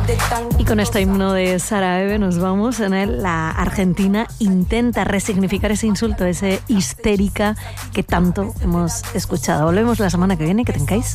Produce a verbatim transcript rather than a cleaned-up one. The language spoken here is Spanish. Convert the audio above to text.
Y con este himno de Sara Eve nos vamos. En él la Argentina intenta resignificar ese insulto, ese histérica que tanto hemos escuchado. Volvemos la semana que viene, que tengáis